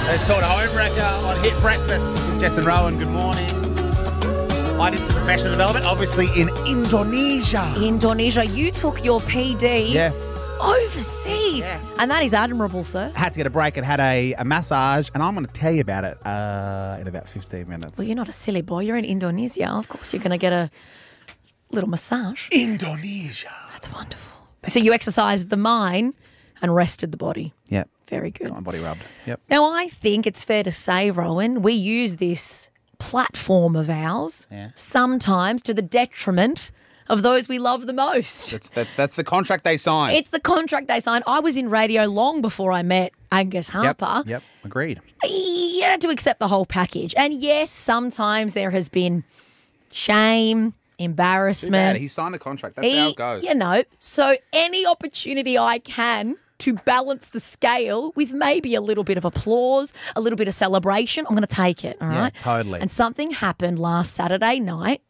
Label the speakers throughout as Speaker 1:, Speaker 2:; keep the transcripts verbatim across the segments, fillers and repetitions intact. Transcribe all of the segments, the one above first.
Speaker 1: It's called Homewrecker on Hit Breakfast with Jess and Rowan. Good morning. I did some professional development, obviously in Indonesia.
Speaker 2: Indonesia. You took your P D
Speaker 1: Yeah.
Speaker 2: overseas.
Speaker 1: Yeah.
Speaker 2: And that is admirable, sir.
Speaker 1: Had to get a break and had a, a massage, and I'm going to tell you about it uh, in about fifteen minutes.
Speaker 2: Well, you're not a silly boy. You're in Indonesia. Of course, you're going to get a little massage.
Speaker 1: Indonesia.
Speaker 2: That's wonderful. So you exercised the mind and rested the body.
Speaker 1: Yep.
Speaker 2: Very good.
Speaker 1: Got my body rubbed. Yep.
Speaker 2: Now, I think it's fair to say, Rowan, we use this platform of ours
Speaker 1: Yeah.
Speaker 2: sometimes to the detriment of those we love the most.
Speaker 1: That's that's that's the contract they signed.
Speaker 2: It's the contract they signed. I was in radio long before I met Angus
Speaker 1: Yep.
Speaker 2: Harper.
Speaker 1: Yep. Agreed.
Speaker 2: You had to accept the whole package. And yes, sometimes there has been shame,
Speaker 1: Too bad.
Speaker 2: embarrassment.
Speaker 1: He signed the contract. That's how it goes.
Speaker 2: You know, so any opportunity I can to balance the scale with maybe a little bit of applause, a little bit of celebration, I'm going to take it, all
Speaker 1: Yeah,
Speaker 2: right?
Speaker 1: totally.
Speaker 2: And something happened last Saturday night.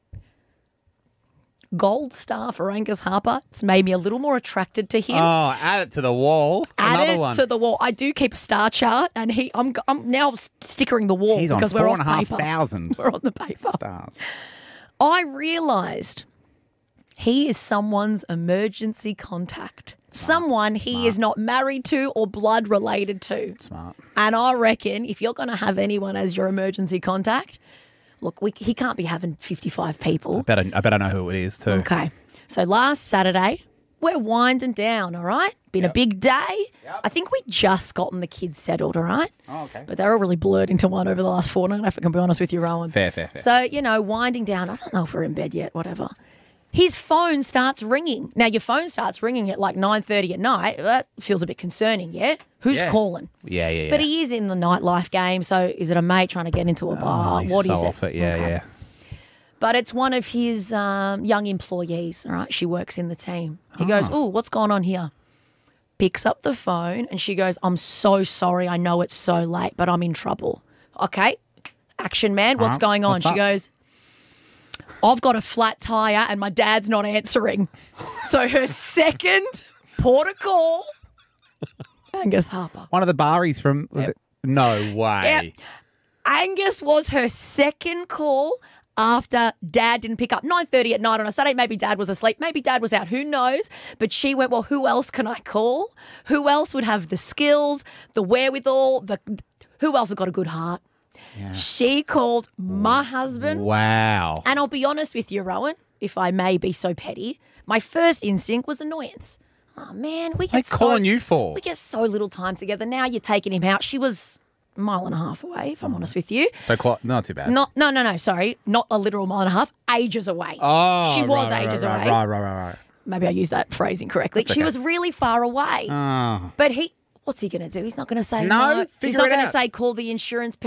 Speaker 2: Gold star for Angus Harper. It's made me a little more attracted to him.
Speaker 1: Oh, add it to the wall.
Speaker 2: Add
Speaker 1: Another
Speaker 2: it
Speaker 1: one.
Speaker 2: to the wall. I do keep a star chart, and he. I'm. I'm now stickering the wall
Speaker 1: He's on
Speaker 2: because
Speaker 1: four
Speaker 2: we're
Speaker 1: and a
Speaker 2: off
Speaker 1: half
Speaker 2: paper.
Speaker 1: thousand
Speaker 2: We're on the paper.
Speaker 1: stars.
Speaker 2: I realised he is someone's emergency contact. Someone he is not married to or blood related to.
Speaker 1: Smart.
Speaker 2: And I reckon if you're going to have anyone as your emergency contact, look, we, he can't be having fifty-five people.
Speaker 1: I bet I, I bet I know who it is too.
Speaker 2: Okay. So last Saturday, we're winding down, all right? Been a big day. I think we just gotten the kids settled, all right?
Speaker 1: Oh, okay.
Speaker 2: But they're all really blurred into one over the last fortnight, if I can be honest with you, Rowan.
Speaker 1: Fair, fair, fair.
Speaker 2: So, you know, winding down. I don't know if we're in bed yet, whatever. His phone starts ringing. Now, your phone starts ringing at like nine thirty at night. That feels a bit concerning, yeah? Who's
Speaker 1: Yeah.
Speaker 2: calling?
Speaker 1: Yeah, yeah, yeah.
Speaker 2: But he is in the nightlife game, so is it a mate trying to get into a bar?
Speaker 1: Oh, he's
Speaker 2: What is
Speaker 1: so
Speaker 2: it?
Speaker 1: off it. Yeah,
Speaker 2: Okay.
Speaker 1: yeah.
Speaker 2: But it's one of his um, young employees, all right? She works in the team. He goes, oh, what's going on here? Picks up the phone and she goes, I'm so sorry. I know it's so late, but I'm in trouble. Okay, action man, what's
Speaker 1: Huh?
Speaker 2: going on?
Speaker 1: What's
Speaker 2: she
Speaker 1: up?
Speaker 2: goes, I've got a flat tyre and my dad's not answering. So her second port of call, Angus Harper.
Speaker 1: One of the Baris from.
Speaker 2: Yep.
Speaker 1: No way.
Speaker 2: Yep. Angus was her second call after Dad didn't pick up. nine thirty at night on a Saturday. Maybe Dad was asleep. Maybe Dad was out. Who knows? But she went, well, who else can I call? Who else would have the skills, the wherewithal, the who else has got a good heart?
Speaker 1: Yeah.
Speaker 2: She called my husband.
Speaker 1: Wow.
Speaker 2: And I'll be honest with you, Rowan, if I may be so petty, my first instinct was annoyance. Oh, man, we
Speaker 1: What are they
Speaker 2: get so,
Speaker 1: calling you for?
Speaker 2: we get so little time together. Now you're taking him out. She was a mile and a half away, if I'm honest with you.
Speaker 1: So clo- not too bad.
Speaker 2: Not, no, no, no, sorry. Not a literal mile and a half, ages away.
Speaker 1: Oh,
Speaker 2: she was
Speaker 1: right,
Speaker 2: ages
Speaker 1: right,
Speaker 2: away.
Speaker 1: Right, right, right, right.
Speaker 2: Maybe I used that phrasing correctly.
Speaker 1: That's
Speaker 2: She
Speaker 1: okay.
Speaker 2: was really far away.
Speaker 1: Oh.
Speaker 2: But he, what's he going to do? He's not going to say
Speaker 1: No,
Speaker 2: no. He's
Speaker 1: figure
Speaker 2: not
Speaker 1: it
Speaker 2: going to
Speaker 1: out.
Speaker 2: say call the insurance